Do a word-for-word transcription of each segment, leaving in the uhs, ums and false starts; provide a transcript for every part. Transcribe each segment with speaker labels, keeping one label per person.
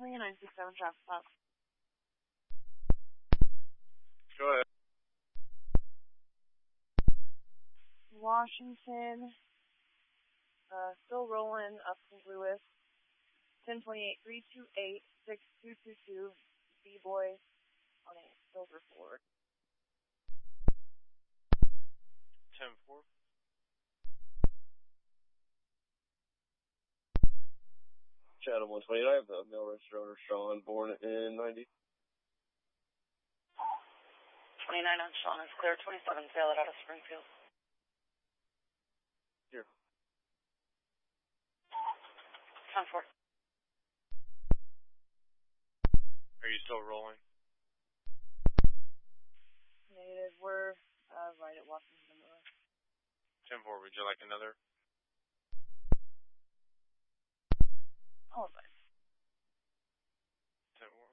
Speaker 1: three nine six seven traffic stop.
Speaker 2: Go ahead.
Speaker 1: Washington, uh, still rolling up Saint Louis. ten twenty-eight, three two eight, six two two two, B-Boy on a silver Ford.
Speaker 2: ten four. Chatham one twenty-nine, the male registered owner Sean, born in ninety.
Speaker 1: twenty-nine on Sean is clear, twenty-seven, sail it out of Springfield.
Speaker 2: Here.
Speaker 1: ten four.
Speaker 2: Are you still rolling?
Speaker 1: Negative, we're uh, right at Washington.
Speaker 2: ten four, would you like another?
Speaker 1: All of us.
Speaker 2: ten four.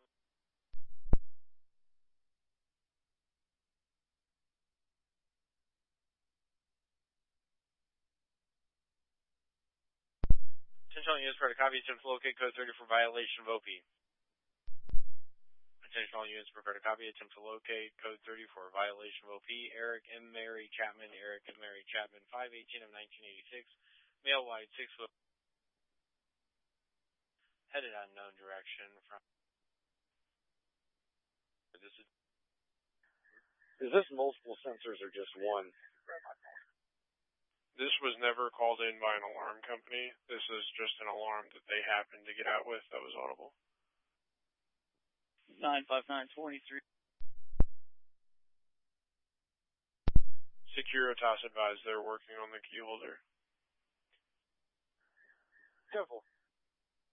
Speaker 2: Attention units for the copy, attempt to locate code thirty for violation of O P. Attention all units, prepare to copy, attempt to locate code thirty for violation of O P. Eric M. Mary Chapman, Eric M. Mary Chapman, five eighteen of nineteen eighty-six, male wide, six foot, headed unknown direction from. This is. Is this multiple sensors or just one? This was never called in by an alarm company. This is just an alarm that they happened to get out with that was audible.
Speaker 3: nine five nine twenty-three.
Speaker 2: Securitas advised they're working on the key holder.
Speaker 3: Careful.